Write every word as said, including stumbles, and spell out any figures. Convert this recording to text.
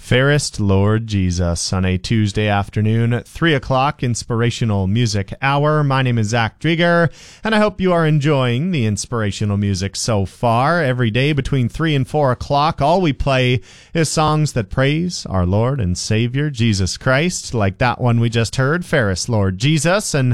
Fairest Lord Jesus on a Tuesday afternoon at three o'clock, Inspirational Music Hour. My name is Zach Drieger, and I hope you are enjoying the inspirational music so far. Every day between three and four o'clock, all we play is songs that praise our Lord and Savior, Jesus Christ, like that one we just heard, Fairest Lord Jesus. And